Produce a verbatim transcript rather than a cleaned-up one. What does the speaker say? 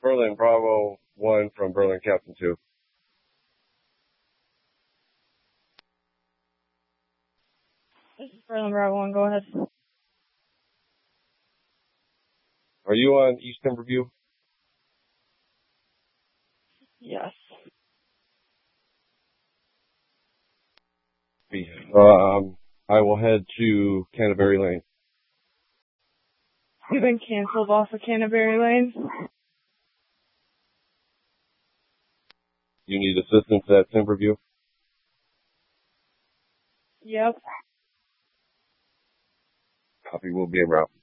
Berlin Bravo one from Berlin Captain two. This is Berlin Bravo one, go ahead. Are you on East Timberview? Yes. Um, I will head to Canterbury Lane. You've been canceled off of Canterbury Lane? You need assistance at Timberview? Yep. Copy, will be en route.